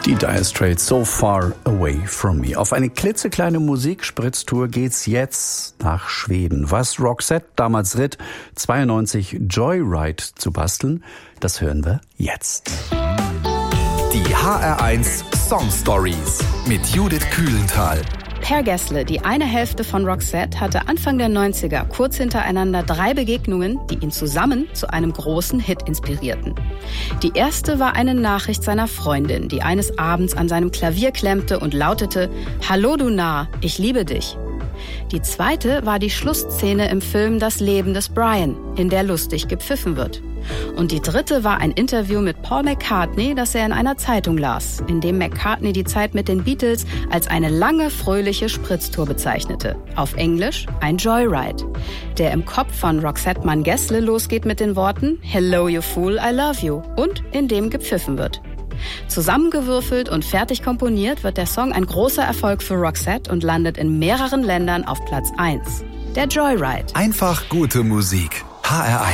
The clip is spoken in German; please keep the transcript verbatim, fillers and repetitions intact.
Die Dire Straits, So Far Away From Me. Auf eine klitzekleine Musikspritztour geht's jetzt nach Schweden. Was Roxette damals ritt, zweiundneunzig Joyride zu basteln, das hören wir jetzt. Die H R eins Song Stories mit Judith Kühlenthal. Per Gessle, die eine Hälfte von Roxette, hatte Anfang der neunziger kurz hintereinander drei Begegnungen, die ihn zusammen zu einem großen Hit inspirierten. Die erste war eine Nachricht seiner Freundin, die eines Abends an seinem Klavier klemmte und lautete: „Hallo du Narr, ich liebe dich." Die zweite war die Schlussszene im Film Das Leben des Brian, in der lustig gepfiffen wird. Und die dritte war ein Interview mit Paul McCartney, das er in einer Zeitung las, in dem McCartney die Zeit mit den Beatles als eine lange, fröhliche Spritztour bezeichnete. Auf Englisch ein Joyride, der im Kopf von Roxette-Mann Gessle losgeht mit den Worten "Hello you fool, I love you" und in dem gepfiffen wird. Zusammengewürfelt und fertig komponiert wird der Song ein großer Erfolg für Roxette und landet in mehreren Ländern auf Platz eins. Der Joyride. Einfach gute Musik. H R eins.